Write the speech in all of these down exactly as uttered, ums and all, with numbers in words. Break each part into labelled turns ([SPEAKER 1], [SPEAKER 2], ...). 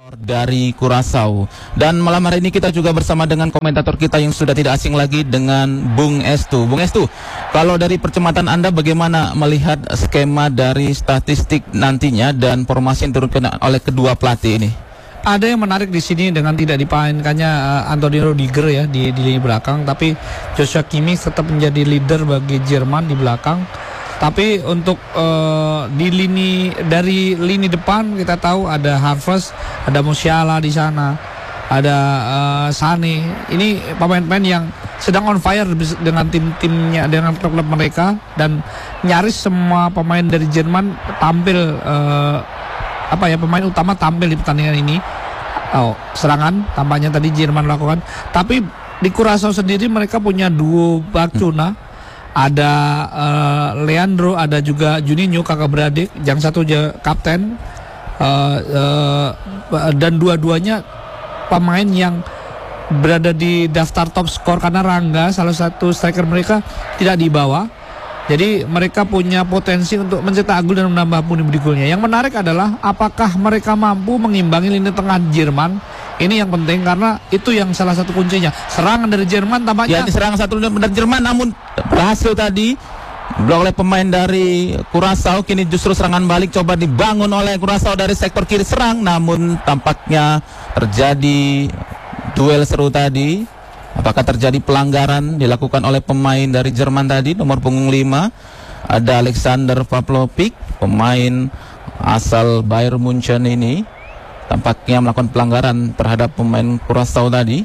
[SPEAKER 1] dari Curaçao. Dan malam hari ini kita juga bersama dengan komentator kita yang sudah tidak asing lagi dengan Bung Estu. Bung Estu, kalau dari percamatan Anda bagaimana melihat skema dari statistik nantinya dan formasi yang diturunkan oleh kedua pelatih ini?
[SPEAKER 2] Ada yang menarik di sini dengan tidak dipainkannya uh, Antonio Rudiger ya di, di lini belakang, tapi Joshua Kimmich tetap menjadi leader bagi Jerman di belakang. Tapi untuk uh, di lini dari lini depan kita tahu ada Havertz, ada Musiala di sana, ada uh, Sane. Ini pemain-pemain yang sedang on fire dengan tim-timnya, dengan klub-klub mereka, dan nyaris semua pemain dari Jerman tampil uh, apa ya pemain utama tampil di pertandingan ini. Oh, serangan tampaknya tadi Jerman lakukan. Tapi di Curaçao sendiri mereka punya duo Barcelona. Ada uh, Leandro, ada juga Juninho, kakak beradik, yang satu aja kapten, uh, uh, dan dua-duanya pemain yang berada di daftar top skor karena Rangga, salah satu striker mereka, tidak dibawa. Jadi mereka punya potensi untuk mencetak gol dan menambah pundi-pundi golnya. Yang menarik adalah apakah mereka mampu mengimbangi lini tengah Jerman. Ini yang penting karena itu yang salah satu kuncinya. Serangan dari Jerman tampaknya.
[SPEAKER 1] Ya, serangan satu dari Jerman namun berhasil tadi blok oleh pemain dari Curaçao. Kini justru serangan balik coba dibangun oleh Curaçao dari sektor kiri serang, namun tampaknya terjadi duel seru tadi. Apakah terjadi pelanggaran dilakukan oleh pemain dari Jerman tadi, nomor punggung lima? Ada Alexander Pavlovic, pemain asal Bayern Munchen ini, tampaknya melakukan pelanggaran terhadap pemain Curaçao tadi.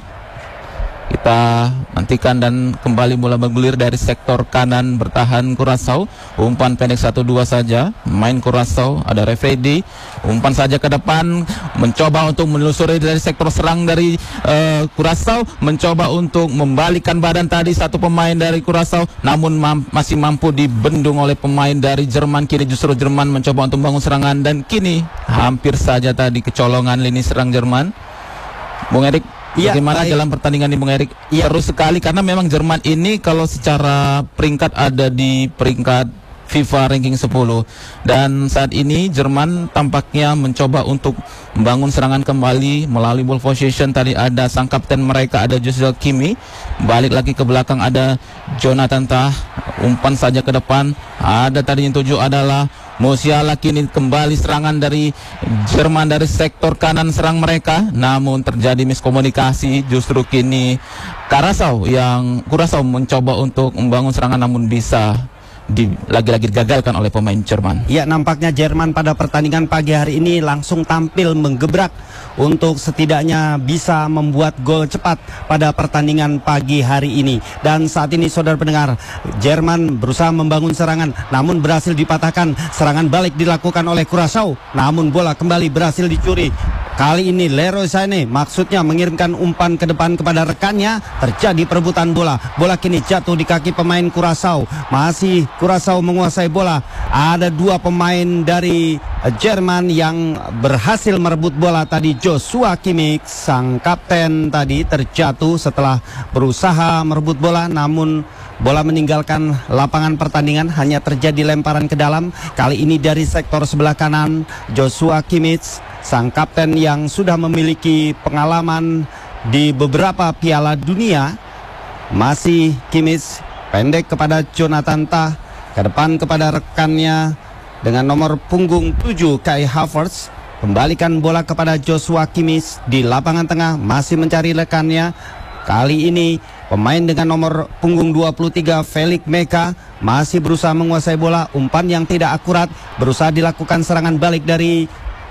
[SPEAKER 1] Kita nantikan dan kembali mulai bergulir dari sektor kanan bertahan Curaçao. Umpan pendek satu dua saja main Curaçao, ada Refredi, umpan saja ke depan, mencoba untuk menelusuri dari sektor serang dari uh, Curaçao, mencoba untuk membalikan badan tadi satu pemain dari Curaçao, namun mam masih mampu dibendung oleh pemain dari Jerman. Kini justru Jerman mencoba untuk membangun serangan dan kini hampir saja tadi kecolongan lini serang Jerman. Bung Erik, ya, bagaimana baik. Dalam pertandingan ini Bung Erik? Ya. Terus sekali karena memang Jerman ini kalau secara peringkat ada di peringkat FIFA ranking sepuluh, dan saat ini Jerman tampaknya mencoba untuk membangun serangan kembali melalui ball possession. Tadi ada sang kapten mereka, ada Joshua Kimmich, balik lagi ke belakang ada Jonathan Tah, umpan saja ke depan, ada tadi yang tujuh adalah Musiala. Kini kembali serangan dari Jerman dari sektor kanan serang mereka, namun terjadi miskomunikasi. Justru kini Curaçao yang Curaçao mencoba untuk membangun serangan namun bisa di lagi-lagi digagalkan oleh pemain Jerman.
[SPEAKER 3] Ya, nampaknya Jerman pada pertandingan pagi hari ini langsung tampil menggebrak untuk setidaknya bisa membuat gol cepat pada pertandingan pagi hari ini. Dan saat ini saudara pendengar, Jerman berusaha membangun serangan namun berhasil dipatahkan. Serangan balik dilakukan oleh Curaçao, namun bola kembali berhasil dicuri. Kali ini Leroy Sané maksudnya mengirimkan umpan ke depan kepada rekannya. Terjadi perebutan bola. Bola kini jatuh di kaki pemain Curaçao. Masih Curaçao menguasai bola. Ada dua pemain dari Jerman yang berhasil merebut bola tadi. Joshua Kimmich, sang kapten tadi, terjatuh setelah berusaha merebut bola, namun bola meninggalkan lapangan pertandingan. Hanya terjadi lemparan ke dalam. Kali ini dari sektor sebelah kanan, Joshua Kimmich, sang kapten yang sudah memiliki pengalaman di beberapa piala dunia. Masih Kimmich, pendek kepada Jonathan Tah, ke depan kepada rekannya dengan nomor punggung tujuh Kai Havertz. Kembalikan bola kepada Joshua Kimmich di lapangan tengah, masih mencari rekannya. Kali ini pemain dengan nomor punggung dua puluh tiga Felix Meka masih berusaha menguasai bola. Umpan yang tidak akurat, berusaha dilakukan serangan balik dari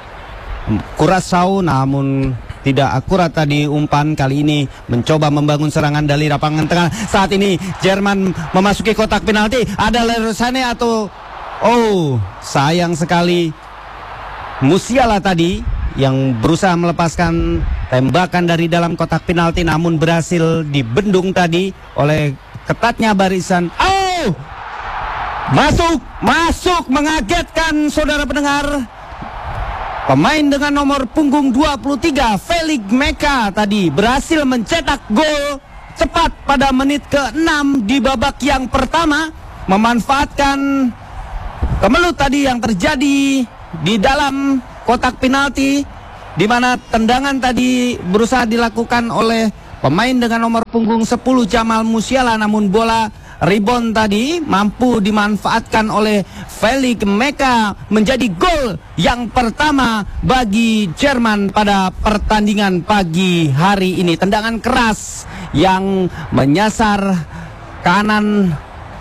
[SPEAKER 3] Curaçao, namun tidak akurat tadi umpan. Kali ini mencoba membangun serangan dari lapangan tengah. Saat ini Jerman memasuki kotak penalti. Ada Leroy Sané atau oh, sayang sekali Musiala tadi yang berusaha melepaskan tembakan dari dalam kotak penalti, namun berhasil dibendung tadi oleh ketatnya barisan. Oh, masuk, masuk, mengagetkan saudara pendengar. Pemain dengan nomor punggung dua puluh tiga Felix Meka tadi berhasil mencetak gol cepat pada menit ke enam di babak yang pertama, memanfaatkan kemelut tadi yang terjadi di dalam kotak penalti. di mana tendangan tadi berusaha dilakukan oleh pemain dengan nomor punggung sepuluh Jamal Musiala, namun bola rebound tadi mampu dimanfaatkan oleh Felix Meka menjadi gol yang pertama bagi Jerman pada pertandingan pagi hari ini. Tendangan keras yang menyasar kanan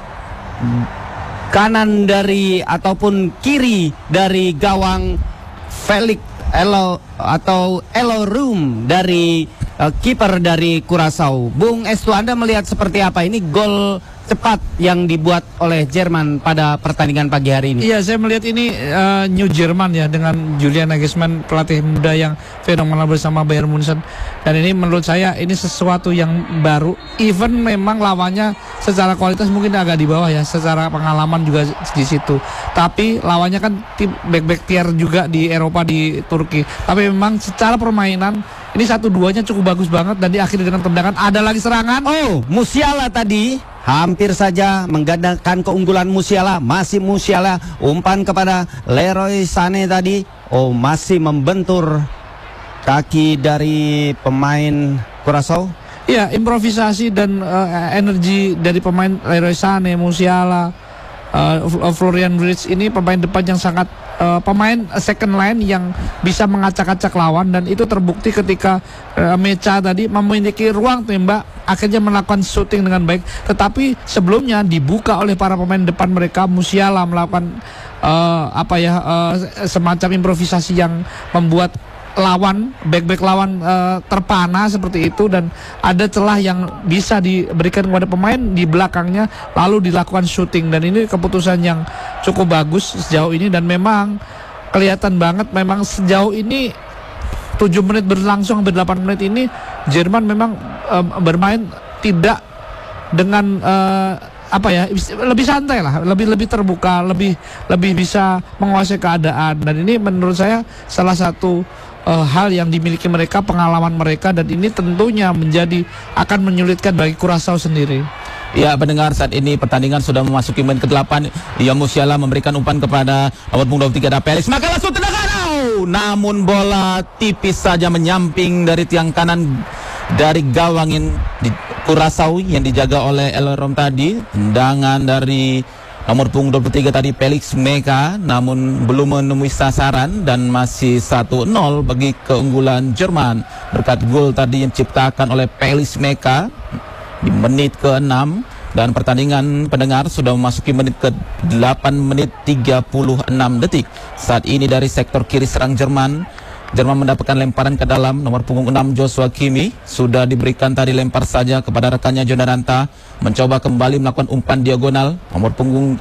[SPEAKER 3] kanan dari ataupun kiri dari gawang Felix Elo atau Elo Room dari uh, kiper dari Curaçao. Bung Estu, Anda melihat seperti apa ini gol cepat yang dibuat oleh Jerman pada pertandingan pagi hari ini?
[SPEAKER 2] Iya, saya melihat ini uh, New Jerman ya, dengan Julian Nagelsmann, pelatih muda yang fenomenal bersama Bayern Munchen. Dan ini menurut saya ini sesuatu yang baru. Even memang lawannya secara kualitas mungkin agak di bawah ya, secara pengalaman juga di situ. Tapi lawannya kan tim back-back tier juga di Eropa, di Turki. Tapi memang secara permainan ini satu duanya cukup bagus banget, dan diakhiri dengan tendangan. Ada lagi serangan.
[SPEAKER 3] Oh, Musiala tadi hampir saja menggandakan keunggulan Musiala. Masih Musiala, umpan kepada Leroy Sané tadi. Oh, masih membentur kaki dari pemain Curaçao.
[SPEAKER 2] Ya, improvisasi dan uh, energi dari pemain Leroy Sané, Musiala, uh, Florian Wirtz ini pemain depan yang sangat uh, pemain second line yang bisa mengacak-acak lawan, dan itu terbukti ketika uh, Mecha tadi memiliki ruang tembak, akhirnya melakukan shooting dengan baik. Tetapi sebelumnya dibuka oleh para pemain depan mereka. Musiala melakukan uh, apa ya uh, semacam improvisasi yang membuat lawan, back-back lawan uh, terpana seperti itu, dan ada celah yang bisa diberikan kepada pemain di belakangnya, lalu dilakukan shooting. Dan ini keputusan yang cukup bagus sejauh ini, dan memang kelihatan banget memang sejauh ini tujuh menit berlangsung hampir delapan menit ini Jerman memang uh, bermain tidak dengan uh, apa ya, lebih santai lah, lebih lebih terbuka, lebih lebih bisa menguasai keadaan. Dan ini menurut saya salah satu uh, hal yang dimiliki mereka, pengalaman mereka, dan ini tentunya menjadi akan menyulitkan bagi Curaçao sendiri.
[SPEAKER 1] Ya, pendengar, saat ini pertandingan sudah memasuki menit ke delapan. Ya, Musiala memberikan umpan kepada nomor punggung dua puluh tiga ada Felix, maka langsung tendangan. Oh, namun bola tipis saja menyamping dari tiang kanan dari gawang yang di Curaçao yang dijaga oleh Elrom tadi. Tendangan dari nomor punggung dua puluh tiga tadi Felix Meka, namun belum menemui sasaran, dan masih satu nol bagi keunggulan Jerman berkat gol tadi yang diciptakan oleh Felix Meka di menit ke enam. Dan pertandingan, pendengar, sudah memasuki menit ke delapan menit tiga puluh enam detik. Saat ini dari sektor kiri serang Jerman, Jerman mendapatkan lemparan ke dalam. Nomor punggung enam Joshua Kimmich sudah diberikan tadi lempar saja kepada rekannya Jonaranta, mencoba kembali melakukan umpan diagonal. Nomor punggung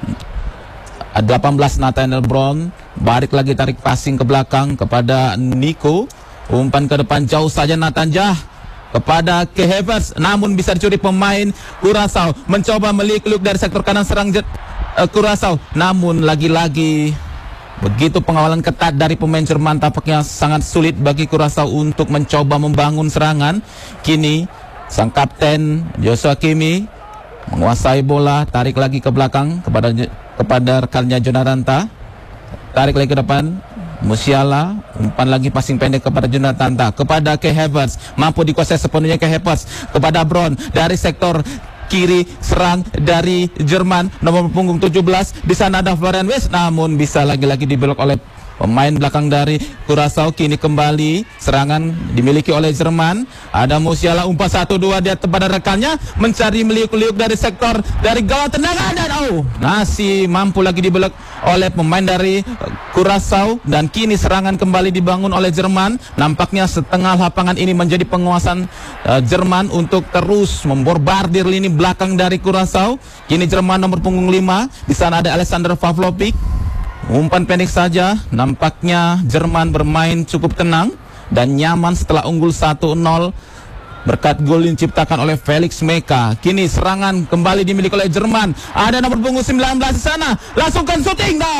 [SPEAKER 1] delapan belas Nathaniel Brown balik lagi, tarik passing ke belakang kepada Nico, umpan ke depan jauh saja Nathan Jah kepada Kai Havertz, namun bisa dicuri pemain Curaçao. Mencoba meliuk-liuk dari sektor kanan serang uh, Curaçao, namun lagi-lagi begitu pengawalan ketat dari pemain Jerman, tampaknya sangat sulit bagi Curaçao untuk mencoba membangun serangan. Kini sang kapten Joshua Kimmich menguasai bola, tarik lagi ke belakang kepada kepada rekannya Jonaranta, tarik lagi ke depan Musiala, umpan lagi passing pendek kepada Jonaranta, kepada Kai Havertz, mampu dikuasai sepenuhnya Kai Havertz kepada Brown dari sektor kiri serang dari Jerman, nomor punggung tujuh belas. Di sana ada Florian Wirtz, namun bisa lagi-lagi dibelok oleh pemain belakang dari Curaçao. Kini kembali serangan dimiliki oleh Jerman. Ada Musiala, umpan satu dua dia kepada rekannya, mencari meliuk-liuk dari sektor dari gawang, tendangan, dan oh, masih mampu lagi dibelok oleh pemain dari Curaçao. Dan kini serangan kembali dibangun oleh Jerman. Nampaknya setengah lapangan ini menjadi penguasaan uh, Jerman untuk terus memborbardir lini belakang dari Curaçao. Kini Jerman nomor punggung lima, di sana ada Alexander Pavlovic. Umpan pendek saja. Nampaknya Jerman bermain cukup tenang dan nyaman setelah unggul satu nol berkat gol yang diciptakan oleh Felix Meka. Kini serangan kembali dimiliki oleh Jerman. Ada nomor punggung sembilan belas di sana. Langsungkan shooting. No.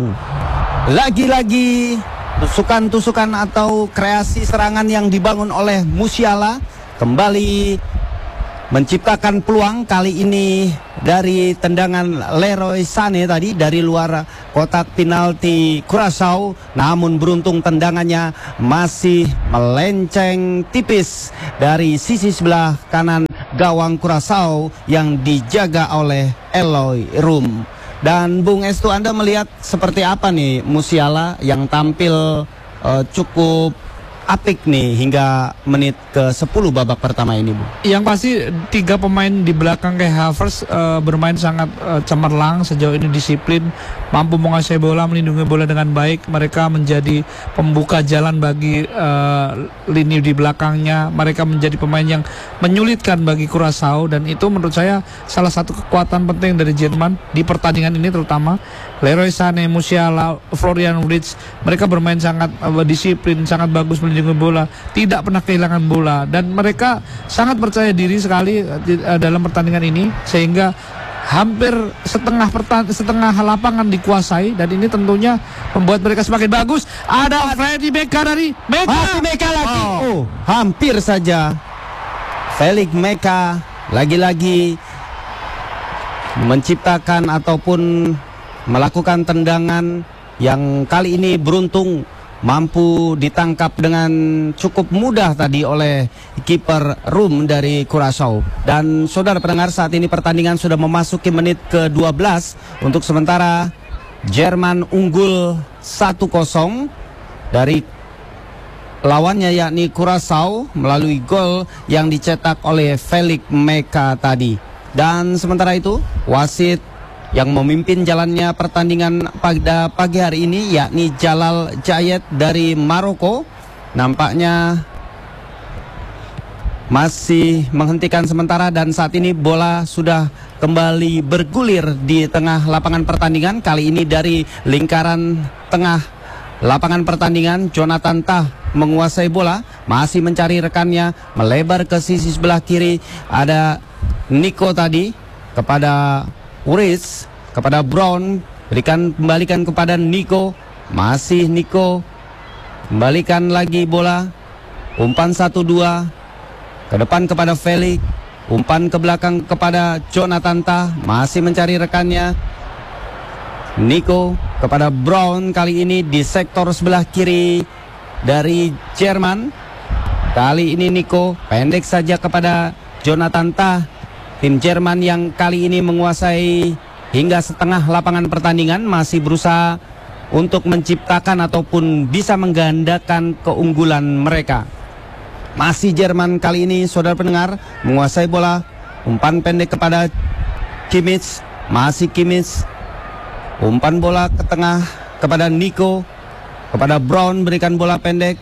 [SPEAKER 3] Lagi-lagi tusukan-tusukan atau kreasi serangan yang dibangun oleh Musiala kembali menciptakan peluang, kali ini dari tendangan Leroy Sané tadi dari luar kotak penalti Curaçao, namun beruntung tendangannya masih melenceng tipis dari sisi sebelah kanan gawang Curaçao yang dijaga oleh Eloy Room. Dan Bung Estu, Anda melihat seperti apa nih Musiala yang tampil uh, cukup apik nih hingga menit ke sepuluh babak pertama ini, Bu?
[SPEAKER 2] Yang pasti tiga pemain di belakang kayak Havertz uh, bermain sangat uh, cemerlang, sejauh ini disiplin, mampu menguasai bola, melindungi bola dengan baik. Mereka menjadi pembuka jalan bagi uh, lini di belakangnya. Mereka menjadi pemain yang menyulitkan bagi Curaçao, dan itu menurut saya salah satu kekuatan penting dari Jerman di pertandingan ini, terutama Leroy Sané, Musiala, Florian Wirtz. Mereka bermain sangat uh, disiplin, sangat bagus melindungi bola, tidak pernah kehilangan bola, dan mereka sangat percaya diri sekali uh, dalam pertandingan ini, sehingga hampir setengah pertan setengah lapangan dikuasai, dan ini tentunya membuat mereka semakin bagus. Ada Freddy Meka dari Meka.
[SPEAKER 3] Masih Meka lagi. Oh. oh, hampir saja. Felix Meka lagi-lagi menciptakan ataupun melakukan tendangan yang kali ini beruntung mampu ditangkap dengan cukup mudah tadi oleh kiper Room dari Curaçao. Dan saudara pendengar, saat ini pertandingan sudah memasuki menit ke dua belas. Untuk sementara Jerman unggul satu kosong dari lawannya, yakni Curaçao, melalui gol yang dicetak oleh Felix Meka tadi. Dan sementara itu wasit yang memimpin jalannya pertandingan pada pagi hari ini, yakni Jalal Jayed dari Maroko, nampaknya masih menghentikan sementara, dan saat ini bola sudah kembali bergulir di tengah lapangan pertandingan. Kali ini dari lingkaran tengah lapangan pertandingan, Jonathan Tah menguasai bola, masih mencari rekannya, melebar ke sisi sebelah kiri. Ada Nico tadi kepada Wirtz, kepada Brown, berikan kembalikan kepada Nico, masih Nico, kembalikan lagi bola, umpan satu dua, ke depan kepada Felix, umpan ke belakang kepada Jonathan Tah, masih mencari rekannya, Nico kepada Brown, kali ini di sektor sebelah kiri dari Jerman. Kali ini Nico pendek saja kepada Jonathan Tah. Tim Jerman yang kali ini menguasai hingga setengah lapangan pertandingan, masih berusaha untuk menciptakan ataupun bisa menggandakan keunggulan mereka. Masih Jerman kali ini, saudara pendengar, menguasai bola, umpan pendek kepada Kimmich, masih Kimmich, umpan bola ke tengah kepada Nico, kepada Brown, berikan bola pendek,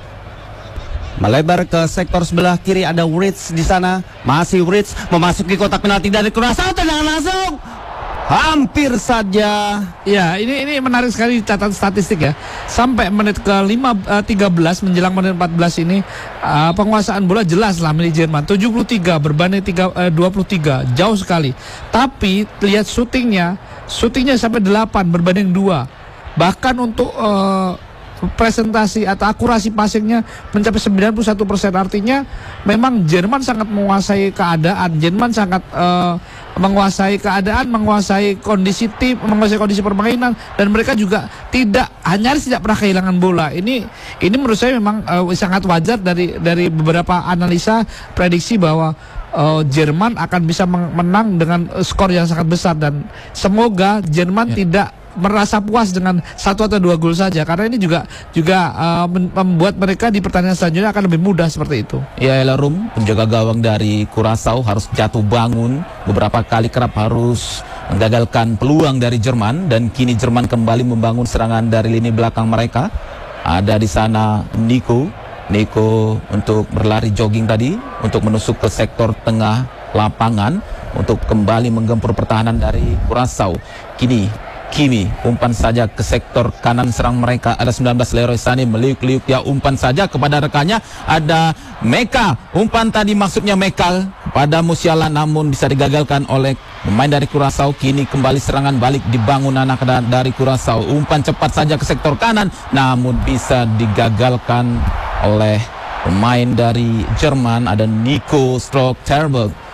[SPEAKER 3] melebar ke sektor sebelah kiri. Ada Wirtz di sana, masih Wirtz memasuki kotak penalti dari Curaçao, tendangan langsung, hampir saja.
[SPEAKER 2] Ya, ini ini menarik sekali catatan statistik ya. Sampai menit ke tiga belas menjelang menit empat belas ini uh, penguasaan bola jelas lah milik Jerman, tujuh puluh tiga berbanding dua puluh tiga, jauh sekali. Tapi lihat syutingnya, syutingnya sampai delapan berbanding dua. Bahkan untuk uh, presentasi atau akurasi passingnya mencapai sembilan puluh satu persen. Artinya memang Jerman sangat menguasai keadaan, Jerman sangat uh, menguasai keadaan, menguasai kondisi tim, menguasai kondisi permainan, dan mereka juga tidak hanya tidak pernah kehilangan bola. Ini ini menurut saya memang uh, sangat wajar dari dari beberapa analisa prediksi bahwa uh, Jerman akan bisa menang dengan uh, skor yang sangat besar, dan semoga Jerman ya. tidak merasa puas dengan satu atau dua gol saja, karena ini juga juga uh, membuat mereka di pertandingan selanjutnya akan lebih mudah seperti itu.
[SPEAKER 1] Ya, Eloy Room, penjaga gawang dari Curaçao, harus jatuh bangun beberapa kali, kerap harus menggagalkan peluang dari Jerman, dan kini Jerman kembali membangun serangan dari lini belakang mereka. Ada di sana Nico, Nico untuk berlari jogging tadi untuk menusuk ke sektor tengah lapangan untuk kembali menggempur pertahanan dari Curaçao. Kini Kimi umpan saja ke sektor kanan serang mereka. Ada sembilan belas Leroy Sané, meliuk-liuk dia umpan saja kepada rekannya. Ada Meka, umpan tadi maksudnya Meka pada Musiala, namun bisa digagalkan oleh pemain dari Curaçao. Kini kembali serangan balik dibangun anak dari Curaçao. Umpan cepat saja ke sektor kanan, namun bisa digagalkan oleh pemain dari Jerman. Ada Nico Stroke-Terberg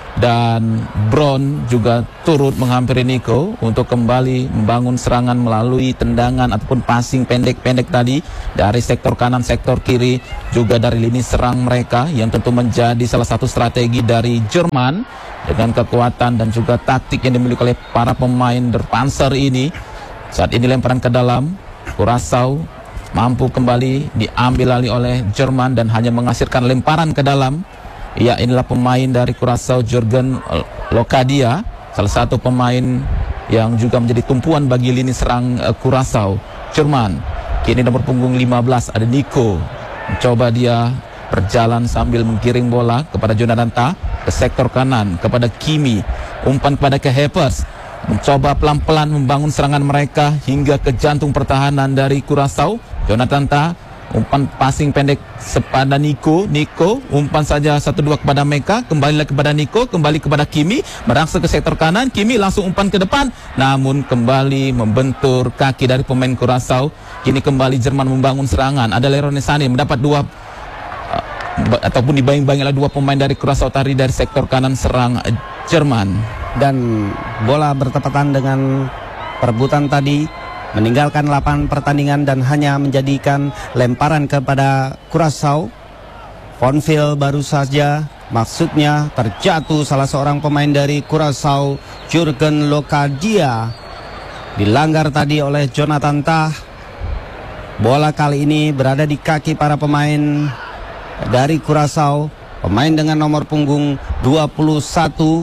[SPEAKER 1] dan Brown juga turut menghampiri Nico untuk kembali membangun serangan melalui tendangan ataupun passing pendek-pendek tadi dari sektor kanan, sektor kiri, juga dari lini serang mereka yang tentu menjadi salah satu strategi dari Jerman dengan kekuatan dan juga taktik yang dimiliki oleh para pemain Der Panzer ini. Saat ini lemparan ke dalam, Curaçao mampu kembali diambil alih oleh Jerman dan hanya menghasilkan lemparan ke dalam. Ya, inilah pemain dari Curaçao, Jurgen Locadia, salah satu pemain yang juga menjadi tumpuan bagi lini serang uh, Curaçao. Jerman, kini nomor punggung lima belas ada Nico. Mencoba dia berjalan sambil menggiring bola kepada Jonathan Tah ke sektor kanan, kepada Kimi, umpan kepada ke Hepers. Mencoba pelan-pelan membangun serangan mereka hingga ke jantung pertahanan dari Curaçao. Jonathan Tah, umpan passing pendek kepada Nico. Nico umpan saja satu dua kepada Meka, kembali lagi kepada Nico, kembali kepada Kimi, merangsek ke sektor kanan. Kimi langsung umpan ke depan, namun kembali membentur kaki dari pemain Curaçao. Kini kembali Jerman membangun serangan. Ada Leroy Sané mendapat dua uh, ataupun dibayang-bayang oleh dua pemain dari Curaçao tadi dari sektor kanan serang uh, Jerman.
[SPEAKER 3] Dan bola bertepatan dengan perebutan tadi, meninggalkan lapangan pertandingan dan hanya menjadikan lemparan kepada Curaçao. Fonville baru saja maksudnya terjatuh salah seorang pemain dari Curaçao, Jurgen Locadia. Dilanggar tadi oleh Jonathan Tah. Bola kali ini berada di kaki para pemain dari Curaçao. Pemain dengan nomor punggung dua puluh satu,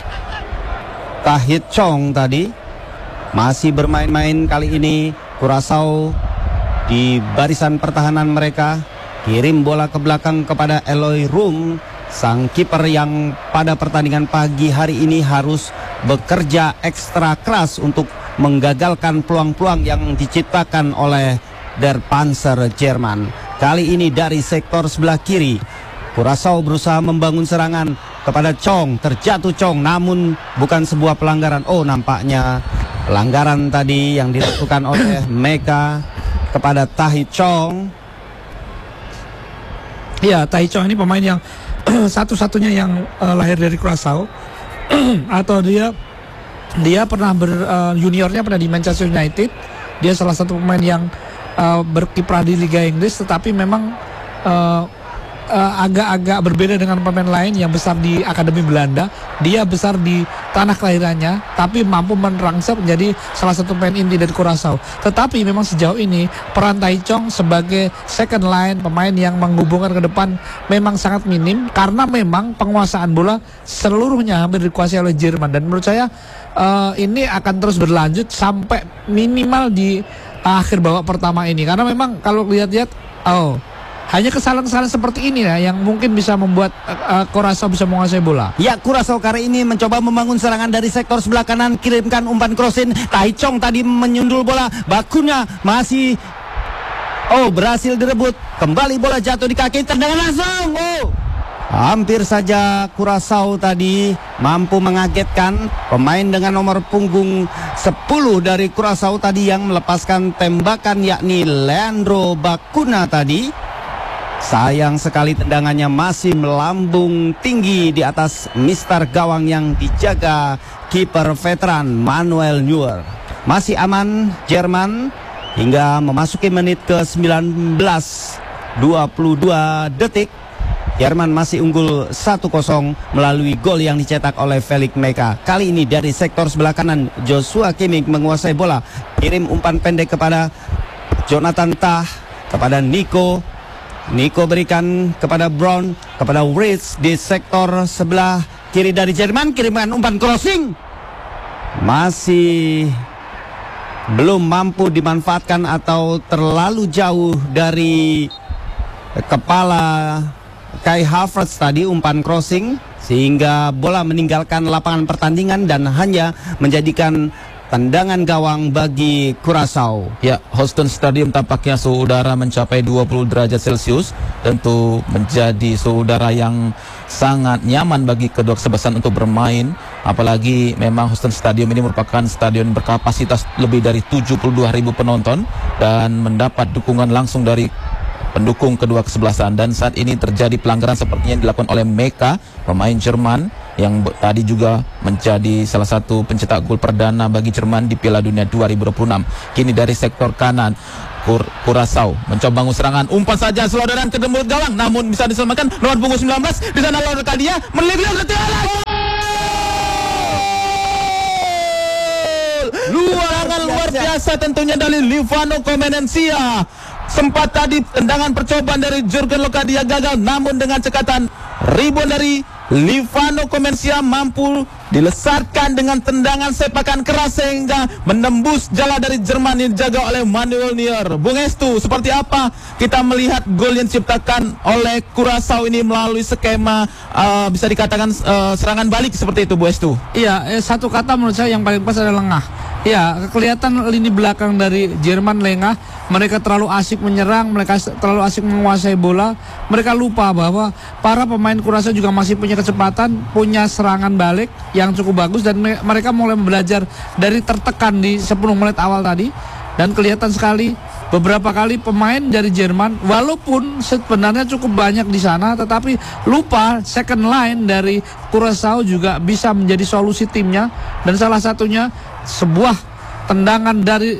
[SPEAKER 3] Tahith Chong tadi masih bermain-main kali ini. Curaçao di barisan pertahanan mereka, kirim bola ke belakang kepada Eloy Room, sang kiper yang pada pertandingan pagi hari ini harus bekerja ekstra keras untuk menggagalkan peluang-peluang yang diciptakan oleh Der Panzer Jerman. Kali ini dari sektor sebelah kiri, Curaçao berusaha membangun serangan kepada Chong. Terjatuh Chong, namun bukan sebuah pelanggaran. Oh, nampaknya pelanggaran tadi yang dilakukan oleh Meka kepada Tahith Chong.
[SPEAKER 2] Ya, Tahith Chong ini pemain yang satu-satunya yang uh, lahir dari Curaçao atau dia dia pernah ber, uh, juniornya pernah di Manchester United. Dia salah satu pemain yang uh, berkiprah di Liga Inggris, tetapi memang uh, agak-agak uh, berbeda dengan pemain lain yang besar di Akademi Belanda. Dia besar di tanah kelahirannya, tapi mampu merangsek menjadi salah satu pemain inti dari Curaçao. Tetapi memang sejauh ini peran Tahith Chong sebagai second line, pemain yang menghubungkan ke depan, memang sangat minim, karena memang penguasaan bola seluruhnya hampir dikuasai oleh Jerman. Dan menurut saya uh, ini akan terus berlanjut sampai minimal di uh, akhir babak pertama ini, karena memang kalau lihat-lihat, oh, hanya kesalahan-kesalahan seperti ini ya yang mungkin bisa membuat uh, Curaçao bisa menguasai bola.
[SPEAKER 3] Ya, Curaçao kali ini mencoba membangun serangan dari sektor sebelah kanan, kirimkan umpan crossin. Tahith Chong tadi menyundul bola, Bakuna masih, oh, berhasil direbut. Kembali bola jatuh di kaki, tendangan langsung. Oh, hampir saja Curaçao tadi mampu mengagetkan pemain dengan nomor punggung sepuluh dari Curaçao tadi yang melepaskan tembakan, yakni Leandro Bakuna tadi. Sayang sekali tendangannya masih melambung tinggi di atas mister gawang yang dijaga kiper veteran Manuel Neuer. Masih aman Jerman hingga memasuki menit ke sembilan belas, dua puluh dua detik. Jerman masih unggul satu kosong melalui gol yang dicetak oleh Felix Meka. Kali ini dari sektor sebelah kanan, Joshua Kimmich menguasai bola. Kirim umpan pendek kepada Jonathan Tah, kepada Nico. Nico berikan kepada Brown, kepada Ritz di sektor sebelah kiri dari Jerman. Kirimkan umpan crossing, masih belum mampu dimanfaatkan atau terlalu jauh dari kepala Kai Havertz tadi umpan crossing, sehingga bola meninggalkan lapangan pertandingan dan hanya menjadikan tendangan gawang bagi Curaçao.
[SPEAKER 1] Ya, Houston Stadium tampaknya suhu udara mencapai dua puluh derajat Celcius. Tentu menjadi suhu udara yang sangat nyaman bagi kedua kesebelasan untuk bermain. Apalagi memang Houston Stadium ini merupakan stadion berkapasitas lebih dari tujuh puluh dua ribu penonton dan mendapat dukungan langsung dari pendukung kedua kesebelasan. Dan saat ini terjadi pelanggaran seperti yang dilakukan oleh Meka, pemain Jerman, yang tadi juga menjadi salah satu pencetak gol perdana bagi Jerman di Piala Dunia dua ribu dua puluh enam. Kini dari sektor kanan Kur Curaçao mencoba bangun serangan, umpan saja selondoran ke mulut gawang, namun bisa diselamatkan nomor punggung sembilan belas di sana lawan Kadia melihat ketinggalan. Luar luar biasa tentunya dari Livano Comenencia. Sempat tadi tendangan percobaan dari Jurgen Locadia gagal, namun dengan cekatan rebound dari Livano Comenencia mampu dilesatkan dengan tendangan sepakan keras sehingga menembus jala dari Jerman yang dijaga oleh Manuel Neuer. Bung Estu, seperti apa kita melihat gol yang diciptakan oleh Curaçao ini melalui skema uh, bisa dikatakan uh, serangan balik seperti itu, Bu Estu?
[SPEAKER 2] Iya, eh, satu kata menurut saya yang paling pas adalah lengah. Ya, kelihatan lini belakang dari Jerman lengah. Mereka terlalu asik menyerang, mereka terlalu asik menguasai bola. Mereka lupa bahwa para pemain Curaçao juga masih punya kecepatan, punya serangan balik yang cukup bagus, dan me mereka mulai belajar dari tertekan di sepuluh menit awal tadi. Dan kelihatan sekali beberapa kali pemain dari Jerman walaupun sebenarnya cukup banyak di sana, tetapi lupa second line dari Curaçao juga bisa menjadi solusi timnya, dan salah satunya sebuah tendangan dari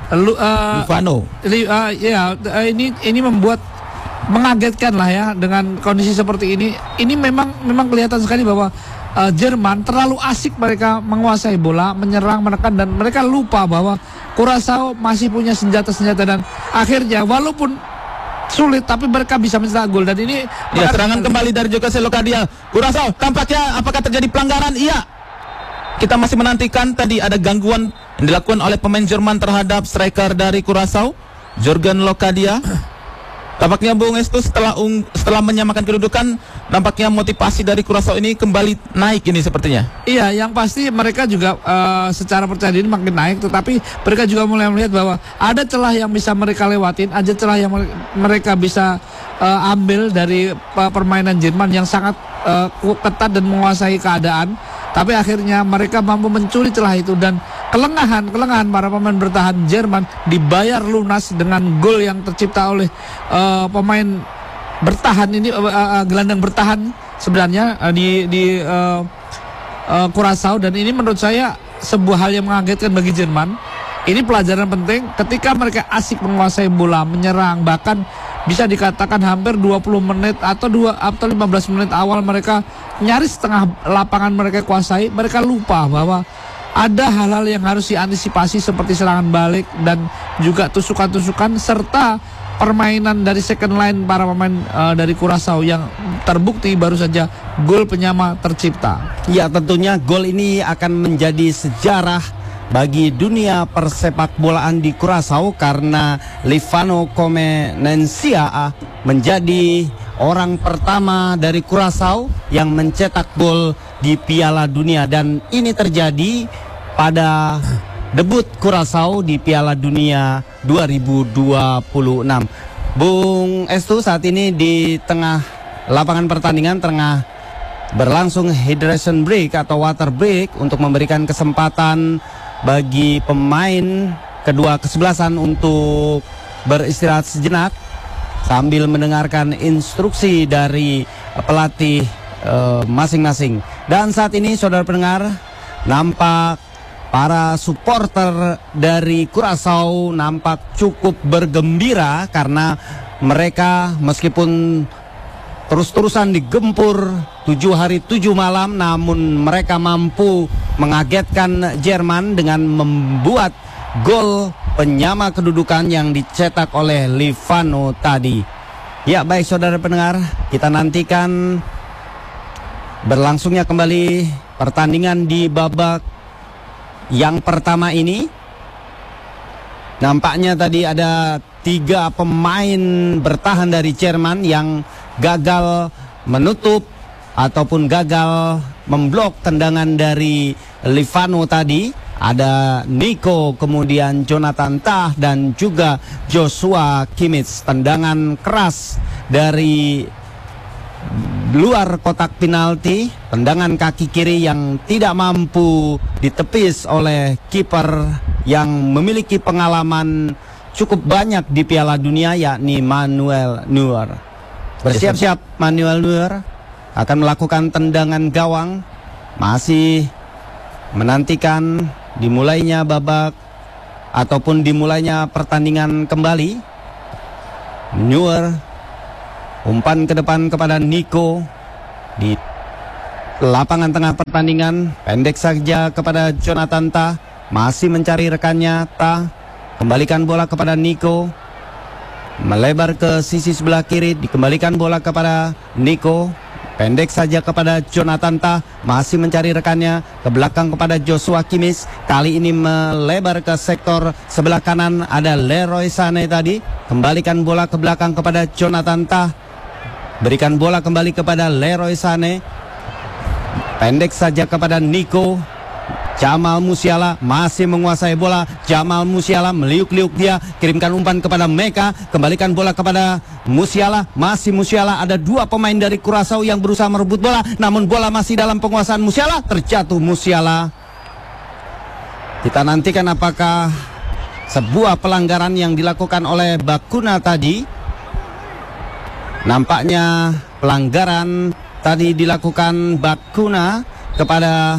[SPEAKER 2] uh,
[SPEAKER 1] Livano.
[SPEAKER 2] Li, uh, ya uh, ini ini membuat mengagetkan lah ya dengan kondisi seperti ini. Ini memang memang kelihatan sekali bahwa uh, Jerman terlalu asik mereka menguasai bola, menyerang, menekan, dan mereka lupa bahwa Curaçao masih punya senjata-senjata, dan akhirnya walaupun sulit tapi mereka bisa mencetak gol. Dan ini
[SPEAKER 1] ya, serangan kembali dari Jurgen Locadia. Curaçao tampaknya apakah terjadi pelanggaran? Iya. Kita masih menantikan, tadi ada gangguan yang dilakukan oleh pemain Jerman terhadap striker dari Curaçao, Jurgen Locadia. Tampaknya Bung Estu setelah um, setelah menyamakan kedudukan, nampaknya motivasi dari Curaçao ini kembali naik ini sepertinya.
[SPEAKER 2] Iya, yang pasti mereka juga uh, secara percaya diri makin naik, tetapi mereka juga mulai melihat bahwa ada celah yang bisa mereka lewatin, ada celah yang mereka bisa uh, ambil dari uh, permainan Jerman yang sangat uh, ketat dan menguasai keadaan. Tapi akhirnya mereka mampu mencuri celah itu, dan kelengahan kelengahan para pemain bertahan Jerman dibayar lunas dengan gol yang tercipta oleh uh, pemain bertahan ini, uh, uh, gelandang bertahan sebenarnya uh, di di uh, uh, Curaçao. Dan ini menurut saya sebuah hal yang mengagetkan bagi Jerman. Ini pelajaran penting ketika mereka asik menguasai bola, menyerang, bahkan bisa dikatakan hampir dua puluh menit atau dua atau lima belas menit awal mereka nyaris setengah lapangan mereka kuasai. Mereka lupa bahwa ada hal-hal yang harus diantisipasi seperti serangan balik dan juga tusukan-tusukan serta permainan dari second line para pemain uh, dari Curaçao yang terbukti baru saja gol penyama tercipta.
[SPEAKER 3] Ya, tentunya gol ini akan menjadi sejarah bagi dunia persepak bolaan di Curaçao karena Livano Comenencia menjadi orang pertama dari Curaçao yang mencetak gol di Piala Dunia, dan ini terjadi pada debut Curaçao di Piala Dunia dua ribu dua puluh enam. Bung Estu, saat ini di tengah lapangan pertandingan tengah berlangsung hydration break atau water break untuk memberikan kesempatan bagi pemain kedua kesebelasan untuk beristirahat sejenak sambil mendengarkan instruksi dari pelatih masing-masing. Uh, Dan saat ini saudara pendengar, nampak para supporter dari Curaçao nampak cukup bergembira karena mereka meskipun terus-terusan digempur tujuh hari tujuh malam, namun mereka mampu mengagetkan Jerman dengan membuat gol penyama kedudukan yang dicetak oleh Livano tadi. Ya, baik saudara pendengar, kita nantikan berlangsungnya kembali pertandingan di babak yang pertama ini. Nampaknya tadi ada tiga pemain bertahan dari Jerman yang gagal menutup ataupun gagal memblok tendangan dari Livano tadi. Ada Nico, kemudian Jonathan Tah, dan juga Joshua Kimmich. Tendangan keras dari luar kotak penalti, tendangan kaki kiri yang tidak mampu ditepis oleh kiper yang memiliki pengalaman cukup banyak di Piala Dunia, yakni Manuel Neuer. Bersiap-siap Manuel Neuer akan melakukan tendangan gawang masih menantikan dimulainya babak ataupun dimulainya pertandingan kembali. Neuer, umpan ke depan kepada Nico di lapangan tengah pertandingan, pendek saja kepada Jonathan Tah, masih mencari rekannya. Tah kembalikan bola kepada Nico, melebar ke sisi sebelah kiri, dikembalikan bola kepada Nico, pendek saja kepada Jonathan Tah, masih mencari rekannya, ke belakang kepada Joshua Kimmich, kali ini melebar ke sektor sebelah kanan, ada Leroy Sané tadi, kembalikan bola ke belakang kepada Jonathan Tah, berikan bola kembali kepada Leroy Sané, pendek saja kepada Nico. Jamal Musiala masih menguasai bola. Jamal Musiala meliuk-liuk dia, kirimkan umpan kepada Meka, kembalikan bola kepada Musiala. Masih Musiala, ada dua pemain dari Curaçao yang berusaha merebut bola, namun bola masih dalam penguasaan Musiala. Terjatuh Musiala. Kita nantikan apakah sebuah pelanggaran yang dilakukan oleh Bakuna tadi. Nampaknya pelanggaran tadi dilakukan Bakuna kepada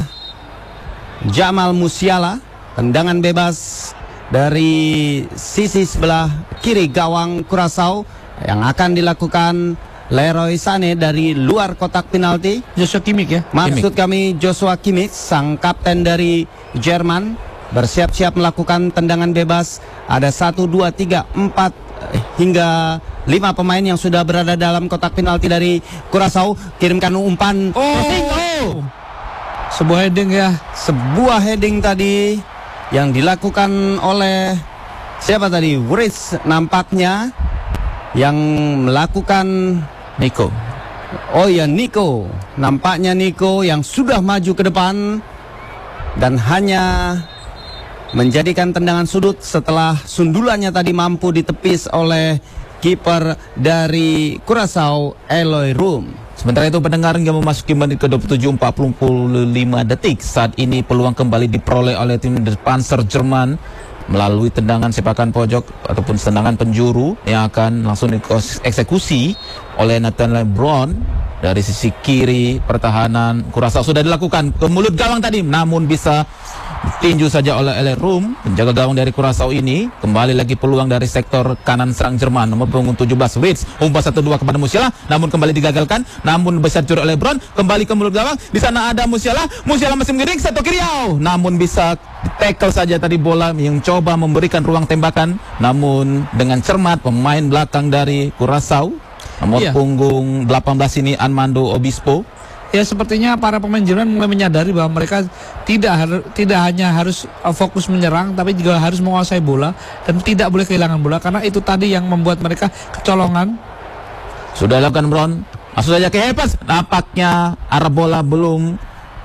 [SPEAKER 3] Jamal Musiala. Tendangan bebas dari sisi sebelah kiri gawang Curaçao yang akan dilakukan Leroy Sané dari luar kotak penalti.
[SPEAKER 2] Joshua Kimmich ya?
[SPEAKER 3] Maksud kami Joshua Kimmich, sang kapten dari Jerman, bersiap-siap melakukan tendangan bebas. Ada satu, dua, tiga, empat hingga lima pemain yang sudah berada dalam kotak penalti dari Curaçao. Kirimkan umpan.
[SPEAKER 2] Oh, oh. Sebuah heading ya.
[SPEAKER 3] Sebuah heading tadi yang dilakukan oleh siapa tadi? Wright nampaknya yang melakukan.
[SPEAKER 1] Nico.
[SPEAKER 3] Oh ya, Nico. Nampaknya Nico yang sudah maju ke depan dan hanya menjadikan tendangan sudut setelah sundulannya tadi mampu ditepis oleh kiper dari Curaçao, Eloy Room.
[SPEAKER 1] Sementara itu pendengar hingga memasuki menit ke dua puluh tujuh empat puluh lima detik. Saat ini peluang kembali diperoleh oleh tim Panzer Jerman melalui tendangan sepakan pojok ataupun tendangan penjuru yang akan langsung dieksekusi oleh Nathan LeBron dari sisi kiri pertahanan Curaçao. Sudah dilakukan ke mulut gawang tadi, namun bisa tinju saja oleh Eloy Room, penjaga gawang dari Curaçao ini. Kembali lagi peluang dari sektor kanan serang Jerman, nomor punggung tujuh belas Wits, umpan satu dua kepada Musiala, namun kembali digagalkan, namun besar curi oleh Brown, kembali ke mulut gawang. Di sana ada Musiala, Musiala masih mengiring satu kiri, oh, namun bisa tackle saja tadi bola yang coba memberikan ruang tembakan, namun dengan cermat pemain belakang dari Curaçao, nomor iya. punggung delapan belas ini Armando Obispo.
[SPEAKER 2] Ya, sepertinya para pemain Jerman mulai menyadari bahwa mereka tidak harus tidak hanya harus uh, fokus menyerang, tapi juga harus menguasai bola dan tidak boleh kehilangan bola, karena itu tadi yang membuat mereka kecolongan.
[SPEAKER 1] Sudah lakukan Brown, masuk saja ke Hepas. Nampaknya arah bola belum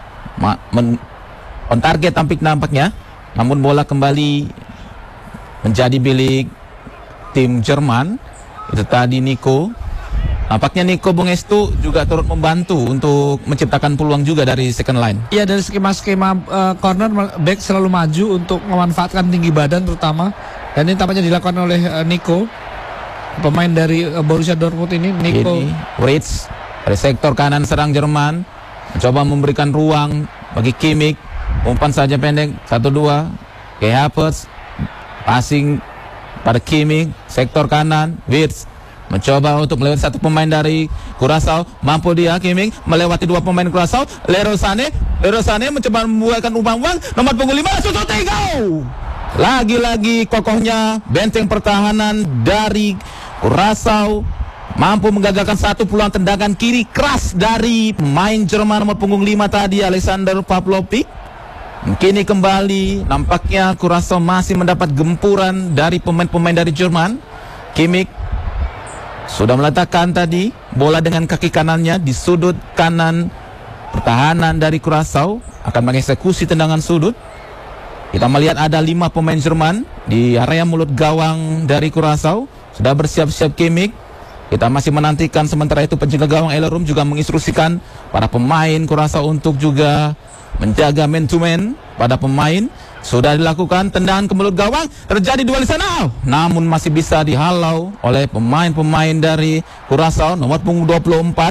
[SPEAKER 1] men on target tampik nampaknya, namun bola kembali menjadi milik tim Jerman. Itu tadi Nico. Nampaknya Nico Bungestu juga turut membantu untuk menciptakan peluang juga dari second line.
[SPEAKER 2] Iya, dari skema-skema uh, corner back selalu maju untuk memanfaatkan tinggi badan terutama. Dan ini tampaknya dilakukan oleh uh, Nico, pemain dari uh, Borussia Dortmund ini. Nico
[SPEAKER 1] ini Wright dari sektor kanan serang Jerman mencoba memberikan ruang bagi Kimmich. Umpan saja pendek satu dua ke Havertz, passing pada Kimmich, sektor kanan Wright mencoba untuk melewati satu pemain dari Curaçao, mampu dia Kimmich melewati dua pemain Curaçao. Leroy Sané, Leroy Sané mencoba membuatkan umpan-umpan, nomor punggung lima, shoot go. Lagi-lagi kokohnya benteng pertahanan dari Curaçao mampu menggagalkan satu peluang tendangan kiri keras dari pemain Jerman nomor punggung lima tadi, Alexander Pavlovic. Kini kembali nampaknya Curaçao masih mendapat gempuran dari pemain-pemain dari Jerman. Kimmich sudah meletakkan tadi bola dengan kaki kanannya di sudut kanan pertahanan dari Curaçao, akan mengeksekusi tendangan sudut. Kita melihat ada lima pemain Jerman di area mulut gawang dari Curaçao. Sudah bersiap-siap Kimmich. Kita masih menantikan, sementara itu penjaga gawang Eloy Room juga menginstruksikan para pemain Curaçao untuk juga menjaga man to man pada pemain. Sudah dilakukan tendangan ke mulut gawang, terjadi duel di sana, namun masih bisa dihalau oleh pemain-pemain dari Curaçao. Nomor punggung dua puluh empat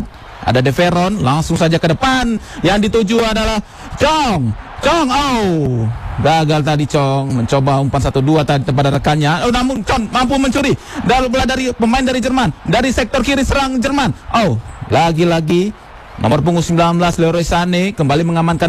[SPEAKER 1] Ada De Veron, langsung saja ke depan. Yang dituju adalah Chong. Chong, oh, gagal tadi Chong, mencoba umpan satu dua tadi kepada rekannya. Oh, namun Chong mampu mencuri dari bola dari pemain dari Jerman, dari sektor kiri serang Jerman. Oh, lagi-lagi nomor punggung sembilan belas Leroy Sané kembali mengamankan